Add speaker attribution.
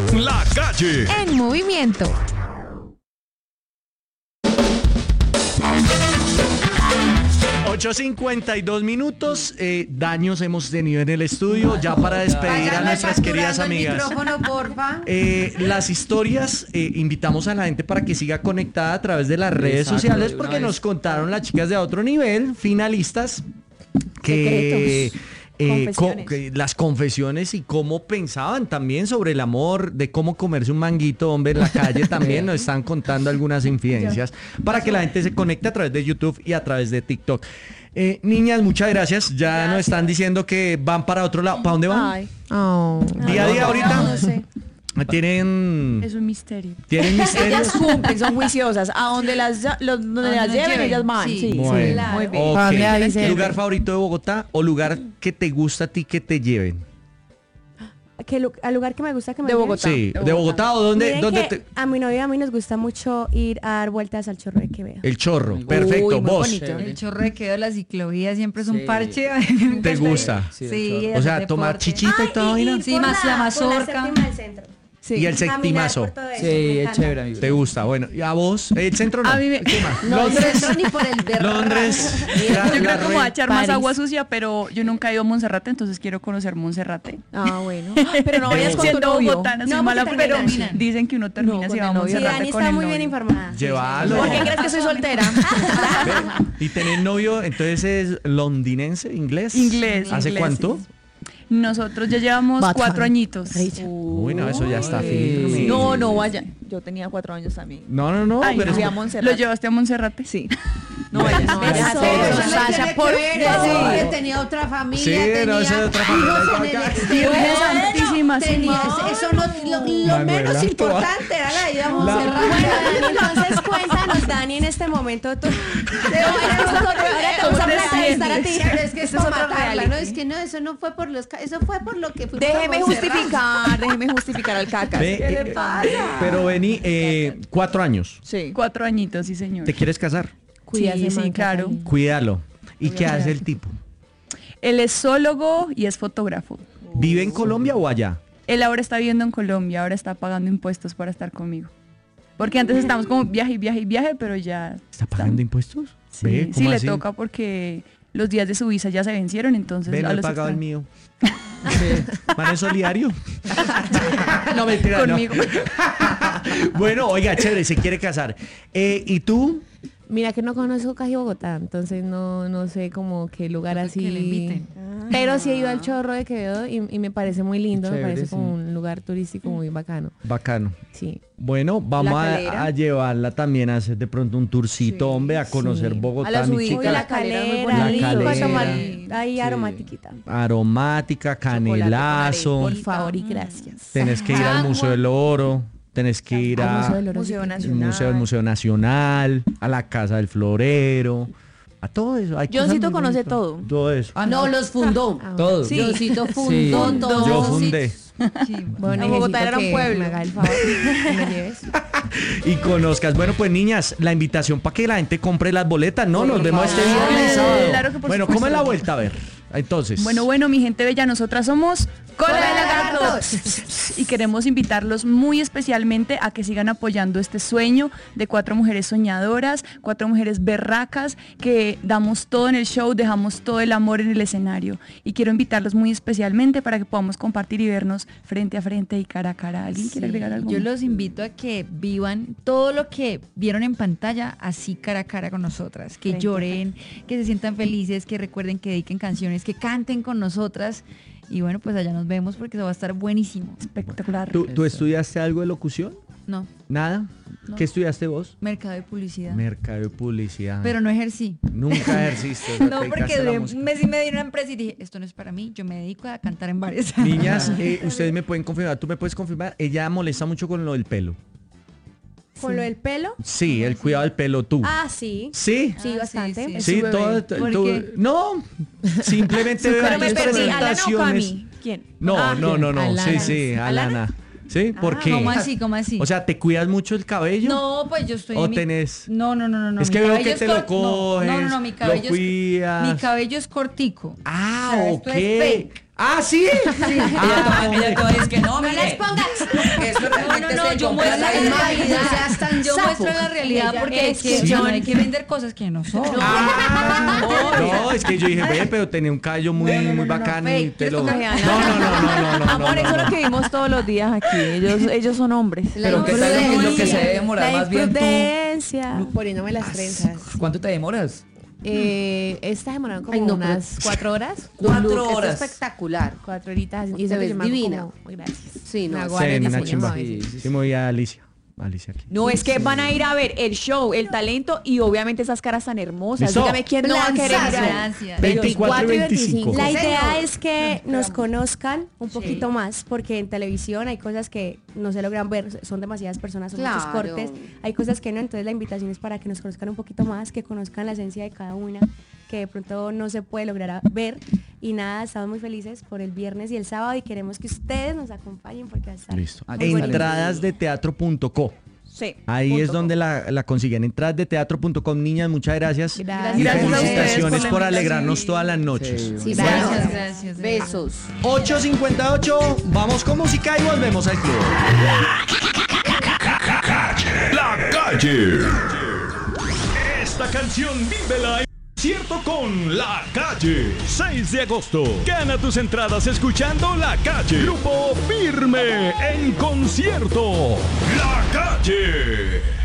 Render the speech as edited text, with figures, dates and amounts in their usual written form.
Speaker 1: La Calle.
Speaker 2: En movimiento.
Speaker 3: $8:52. Daños hemos tenido en el estudio. Ya para despedir a nuestras queridas amigas.
Speaker 4: El micrófono, porfa.
Speaker 3: Las historias, invitamos a la gente para que siga conectada a través de las redes sociales, porque nos contaron las chicas de A Otro Nivel, finalistas, que las confesiones y cómo pensaban también sobre el amor, de cómo comerse un manguito, hombre, en la calle también nos están contando algunas infidencias para que la gente se conecte a través de YouTube y a través de TikTok. Niñas, muchas gracias. Ya nos están diciendo que van para otro lado. ¿Para dónde van? Día a día ahorita.
Speaker 4: No sé.
Speaker 3: Tienen...
Speaker 5: Es un misterio.
Speaker 3: ¿Tienen misterio?
Speaker 2: Ellas cumplen, son juiciosas. A donde las lleven, ellas van. Sí,
Speaker 3: Bueno,
Speaker 2: claro. Muy bien.
Speaker 3: ok. ¿Lugar favorito de Bogotá o lugar que te gusta a ti que te lleven?
Speaker 6: Al lugar que me gusta que me
Speaker 2: De
Speaker 6: lleven.
Speaker 2: Bogotá.
Speaker 3: Sí, de Bogotá o dónde
Speaker 6: Miren que
Speaker 3: te...
Speaker 6: a mi novia y a mí nos gusta mucho ir a dar vueltas al Chorro de Quevedo.
Speaker 3: El Chorro, perfecto.
Speaker 2: Uy, muy
Speaker 3: Vos,
Speaker 2: bonito.
Speaker 4: El chorro de quedo, la ciclovía siempre es un
Speaker 7: Sí.
Speaker 4: parche.
Speaker 3: ¿te gusta?
Speaker 4: Sí,
Speaker 3: O sea,
Speaker 4: hacer
Speaker 3: tomar
Speaker 4: deporte.
Speaker 3: chichita y toda vaina.
Speaker 4: Sí, más la
Speaker 6: por
Speaker 4: mazorca.
Speaker 6: séptima del centro.
Speaker 3: Y el septimazo.
Speaker 6: Caminar por todo eso,
Speaker 7: Sí,
Speaker 6: me
Speaker 7: es
Speaker 6: encanta.
Speaker 7: chévere, amigo.
Speaker 3: ¿Te gusta? Bueno, ¿y a vos? ¿El centro no?
Speaker 5: A mí me-
Speaker 3: ¿Qué más?
Speaker 4: No,
Speaker 3: Londres.
Speaker 4: ni por el de
Speaker 3: Londres.
Speaker 5: Yo creo que me voy a echar más
Speaker 2: París.
Speaker 5: agua sucia, pero yo nunca he ido a Monserrate, entonces quiero conocer Monserrate.
Speaker 2: Bueno. Pero no vayas con tu
Speaker 5: Siendo
Speaker 2: novio.
Speaker 5: bogotana, soy
Speaker 6: No,
Speaker 5: mala,
Speaker 6: porque
Speaker 5: pero
Speaker 4: terminan.
Speaker 5: dicen que uno termina
Speaker 2: No,
Speaker 5: si
Speaker 2: con
Speaker 5: va a
Speaker 2: el novio.
Speaker 6: Sí,
Speaker 5: Monserrate
Speaker 6: Dani
Speaker 5: con
Speaker 6: está
Speaker 5: el
Speaker 6: muy
Speaker 5: novio.
Speaker 6: bien informada.
Speaker 3: Llévalo.
Speaker 2: ¿Por qué crees que soy soltera?
Speaker 3: ¿Y tenés novio? Entonces es londinense, inglés.
Speaker 5: Inglés,
Speaker 3: ¿Hace
Speaker 5: inglés,
Speaker 3: cuánto?
Speaker 5: Nosotros ya llevamos
Speaker 2: Bacán.
Speaker 5: 4 añitos.
Speaker 3: Uy, no, eso ya está firme.
Speaker 2: No, vaya. Yo tenía 4 años también.
Speaker 3: No,
Speaker 5: Ay,
Speaker 3: pero
Speaker 2: Fui
Speaker 3: es
Speaker 2: a
Speaker 3: que-
Speaker 2: Monserrate.
Speaker 5: ¿Lo llevaste a Monserrate?
Speaker 2: Sí. No vayas.
Speaker 6: Eso,
Speaker 2: Sasha, por
Speaker 4: Ella tenía otra familia,
Speaker 3: Sí,
Speaker 4: tenía
Speaker 3: no, esa es otra familia.
Speaker 4: hijos en el exterior.
Speaker 5: Virgen Santísima,
Speaker 4: Tenía,
Speaker 5: sí.
Speaker 4: eso no, lo
Speaker 3: Manuela,
Speaker 4: menos
Speaker 3: tú-
Speaker 4: importante era la vida a
Speaker 3: La-
Speaker 4: Monserrate.
Speaker 6: Bueno, Dani, entonces cuéntanos, Dani, en este momento tú. Ahora te vamos a entrevistar a ti.
Speaker 4: Pero es que es
Speaker 2: Este es
Speaker 4: para
Speaker 2: otro
Speaker 4: matarla,
Speaker 2: reality.
Speaker 4: ¿no? Es que no, eso no fue por los... Eso fue por lo que fuimos
Speaker 2: Déjeme
Speaker 4: a Monserrate.
Speaker 2: déjeme justificar al cacas.
Speaker 3: Ve,
Speaker 4: ¿Qué le pasa?
Speaker 3: Pero vení, 4 años.
Speaker 2: Sí.
Speaker 5: 4 añitos, sí señor.
Speaker 3: ¿Te quieres casar?
Speaker 5: Sí, sí, claro.
Speaker 3: Cuídalo. ¿Y qué hace el tipo?
Speaker 5: Él es zoólogo y es fotógrafo.
Speaker 3: ¿Vive en Colombia o allá?
Speaker 5: Él ahora está viviendo en Colombia, ahora está pagando impuestos para estar conmigo. Porque antes estábamos como viaje, pero ya...
Speaker 3: ¿Está pagando impuestos?
Speaker 5: Sí,
Speaker 3: Ve,
Speaker 5: sí
Speaker 3: ¿cómo
Speaker 5: le
Speaker 3: así?
Speaker 5: toca porque los días de su visa ya se vencieron, entonces...
Speaker 3: Ve, no
Speaker 5: a
Speaker 3: he
Speaker 5: los
Speaker 3: pagado el
Speaker 5: extran-
Speaker 3: mío. ¿Man es solidario? No, mentira, no.
Speaker 5: Conmigo.
Speaker 3: Bueno, oiga, chévere, se quiere casar. ¿Y tú?
Speaker 6: Mira que no conozco casi Bogotá, entonces no sé como qué lugar así.
Speaker 4: Que le inviten.
Speaker 6: Pero sí he ido al Chorro de Quevedo y me parece muy lindo,
Speaker 7: Chévere,
Speaker 6: me parece
Speaker 7: sí.
Speaker 6: como un lugar turístico muy bacano.
Speaker 3: Bacano.
Speaker 6: Sí.
Speaker 3: Bueno, vamos
Speaker 2: La Calera.
Speaker 3: a llevarla también a hacer de pronto un tourcito, hombre, a conocer
Speaker 6: sí.
Speaker 3: Bogotá,
Speaker 2: A la
Speaker 3: mi
Speaker 2: subida.
Speaker 3: chica.
Speaker 6: Uy, la
Speaker 2: La Calera, muy
Speaker 6: calera,
Speaker 3: bonita.
Speaker 6: rico,
Speaker 3: La
Speaker 6: a tomar
Speaker 3: Calera.
Speaker 6: ahí
Speaker 7: Sí.
Speaker 6: aromatiquita.
Speaker 3: Aromática, canelazo.
Speaker 6: Por favor y gracias.
Speaker 3: Tenés que ir al Museo del Oro. Tenés que ir
Speaker 6: Al Museo
Speaker 3: a
Speaker 6: del Oro,
Speaker 2: Museo
Speaker 6: sí.
Speaker 2: Nacional.
Speaker 3: el Museo Nacional, a la Casa del Florero, a todo eso. Hay cosas
Speaker 2: Johncito
Speaker 3: muy
Speaker 2: conoce
Speaker 3: bonitas.
Speaker 2: todo.
Speaker 3: Todo eso.
Speaker 4: No, los fundó.
Speaker 7: Todo.
Speaker 2: Sí.
Speaker 4: Diosito fundó
Speaker 7: Sí.
Speaker 4: todo.
Speaker 3: Yo fundé.
Speaker 6: Bueno,
Speaker 2: Bogotá
Speaker 6: necesito
Speaker 2: era un
Speaker 6: que
Speaker 2: pueblo.
Speaker 6: me haga el favor y me lleves.
Speaker 3: Y conozcas. Bueno, pues niñas, la invitación para que la gente compre las boletas, ¿no? Nos vemos este viernes, sábado.
Speaker 5: Claro que por
Speaker 3: Bueno,
Speaker 5: supuesto.
Speaker 3: ¿cómo es la vuelta? A ver, entonces.
Speaker 5: Bueno, mi gente bella, nosotras somos
Speaker 4: Cola de
Speaker 5: Lagartos.
Speaker 4: Lagartos.
Speaker 5: Y queremos invitarlos muy especialmente a que sigan apoyando este sueño de 4 mujeres soñadoras, 4 mujeres berracas, que damos todo en el show, dejamos todo el amor en el escenario. Y quiero invitarlos muy especialmente para que podamos compartir y vernos frente a frente y cara a cara. ¿Alguien quiere agregar algo?
Speaker 4: Yo los invito a que vivan todo lo que vieron en pantalla así cara a cara con nosotras, que
Speaker 6: Frente a
Speaker 4: lloren, que se sientan felices, que recuerden que dediquen canciones, que canten con nosotras y bueno, pues allá nos vemos porque eso va a estar buenísimo.
Speaker 5: Espectacular.
Speaker 3: ¿Tú estudiaste algo de locución?
Speaker 4: No,
Speaker 3: ¿Nada?
Speaker 4: No.
Speaker 3: ¿Qué estudiaste vos?
Speaker 4: mercado de publicidad.
Speaker 3: Mercado y publicidad.
Speaker 4: Pero no ejercí.
Speaker 3: Nunca ejerciste. o sea,
Speaker 4: No,
Speaker 3: te
Speaker 4: porque
Speaker 3: dedicaste a la
Speaker 4: de
Speaker 3: música.
Speaker 4: un mes y medio en una empresa y dije, esto no es para mí, yo me dedico a cantar en bares.
Speaker 3: Niñas, ustedes me pueden confirmar, tú me puedes confirmar, ella molesta mucho con lo del pelo.
Speaker 6: ¿Con lo del pelo?
Speaker 3: Sí, el cuidado del pelo, tú.
Speaker 6: Ah, sí.
Speaker 3: ¿Sí?
Speaker 6: Sí,
Speaker 4: Ah,
Speaker 6: bastante.
Speaker 4: sí,
Speaker 3: Sí,
Speaker 5: su bebé.
Speaker 3: todo,
Speaker 4: ¿Por
Speaker 3: tú-
Speaker 4: qué?
Speaker 3: no, simplemente veo
Speaker 2: Pero me
Speaker 3: tus
Speaker 2: perdí. ¿Alana o
Speaker 3: presentaciones.
Speaker 2: Cami? ¿Quién?
Speaker 3: No,
Speaker 2: Ah,
Speaker 3: no, sí,
Speaker 6: Alana.
Speaker 3: sí, Alana. ¿Sí? ¿Por qué?
Speaker 4: ¿Cómo así? ¿Cómo así?
Speaker 3: O sea, ¿te cuidas mucho el cabello?
Speaker 4: no, pues yo estoy
Speaker 3: ¿O
Speaker 4: en mi-
Speaker 3: tenés?
Speaker 4: No,
Speaker 3: Es
Speaker 4: mi
Speaker 3: que veo
Speaker 4: cabello
Speaker 3: que
Speaker 4: es
Speaker 3: te lo
Speaker 4: cort- no,
Speaker 3: coges,
Speaker 4: mi
Speaker 3: lo
Speaker 4: cabello
Speaker 3: cuidas.
Speaker 4: mi cabello es cortico.
Speaker 3: Ah,
Speaker 4: O sea,
Speaker 3: ok.
Speaker 4: esto es fake.
Speaker 3: Ah, sí. Ah,
Speaker 7: Ella todavía es que no,
Speaker 6: No
Speaker 7: mire.
Speaker 6: las pongas.
Speaker 7: Esto
Speaker 4: yo muestro la realidad. Yo muestro la realidad porque es que no hay que vender cosas que no son.
Speaker 3: No, es que yo dije, ve, pero tenía un callo muy bacano y te lo... No.
Speaker 2: Amor, eso es lo que vimos todos los días aquí. Ellos son hombres.
Speaker 1: Pero ¿qué tal lo que se debe demorar más bien tú?
Speaker 6: Poniéndome las trenzas.
Speaker 1: ¿Cuánto te demoras?
Speaker 6: Estas demoraron como unas 4 horas.
Speaker 7: 4 horas.
Speaker 6: Es espectacular. 4 horitas. Y
Speaker 7: se ve divina.
Speaker 6: Gracias.
Speaker 7: Sí, no.
Speaker 3: Se ve una chimba. Sí, me voy a Alicia aquí.
Speaker 2: No, es que van a ir a ver el show, el talento y obviamente esas caras tan hermosas.
Speaker 3: ¿Listo?
Speaker 2: Dígame quién no va a querer ir a-
Speaker 4: Gracias.
Speaker 3: 24 y 25.
Speaker 6: La idea es que nos conozcan un poquito más, porque en televisión hay cosas que no se logran ver, son demasiadas personas, son muchos
Speaker 7: Claro.
Speaker 6: cortes, hay cosas que no, entonces la invitación es para que nos conozcan un poquito más, que conozcan la esencia de cada una, que de pronto no se puede lograr ver. Y nada, estamos muy felices por el viernes y el sábado y queremos que ustedes nos acompañen porque va a estar
Speaker 3: Listo.
Speaker 6: muy bonito.
Speaker 3: Entradas de teatro.co.
Speaker 2: Sí.
Speaker 3: Ahí es donde la consiguen. Entradas de teatro.com, niñas, muchas gracias.
Speaker 6: Gracias.
Speaker 3: Y
Speaker 5: Gracias a ustedes
Speaker 3: felicitaciones
Speaker 5: por
Speaker 3: por
Speaker 5: la
Speaker 3: alegrarnos todas las noches.
Speaker 7: Sí,
Speaker 4: Gracias.
Speaker 7: Besos.
Speaker 3: 8:58, vamos con música y volvemos al club.
Speaker 8: La Calle. Esta canción vívela en concierto con La Calle. 6 de agosto. Gana tus entradas escuchando La Calle. Grupo Firme en concierto. La Calle.